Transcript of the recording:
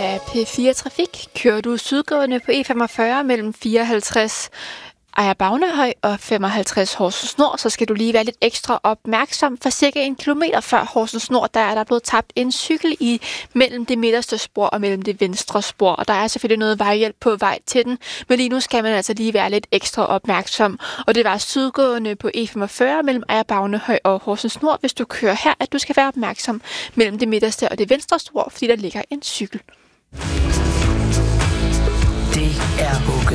Ja, P4 Trafik. Kører du sydgående på E45 mellem 54 Ejer Bagnehøj og 55 Horsens Nord, så skal du lige være lidt ekstra opmærksom. For cirka 1 kilometer før Horsens Nord, der er der blevet tabt en cykel i mellem det midterste spor og mellem det venstre spor. Og der er selvfølgelig noget vejhjælp på vej til den, men lige nu skal man altså lige være lidt ekstra opmærksom. Og det var sydgående på E45 mellem Ejer Bagnehøj og Horsens Nord, hvis du kører her, at du skal være opmærksom mellem det midterste og det venstre spor, fordi der ligger en cykel. Det er